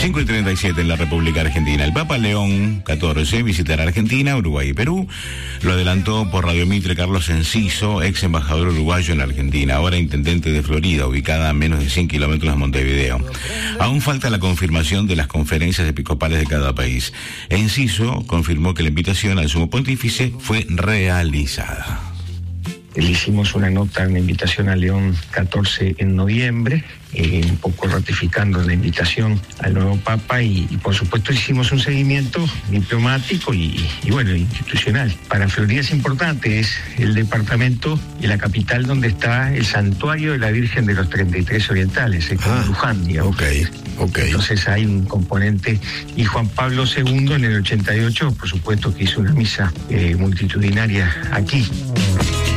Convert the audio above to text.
5:37 en la República Argentina. El Papa León XIV visitará Argentina, Uruguay y Perú. Lo adelantó por Radio Mitre Carlos Enciso, ex embajador uruguayo en la Argentina, ahora intendente de Florida, ubicada a menos de 100 kilómetros de Montevideo. Aún falta la confirmación de las conferencias episcopales de cada país. Enciso confirmó que la invitación al sumo pontífice fue realizada. Le hicimos una invitación a León XIV en noviembre, un poco ratificando la invitación al nuevo Papa y por supuesto hicimos un seguimiento diplomático y institucional. Para Florida es importante, es el departamento y la capital donde está el santuario de la Virgen de los 33 Orientales, en Luján, digamos. Okay. Entonces hay un componente, y Juan Pablo II en el 88, por supuesto que hizo una misa multitudinaria aquí.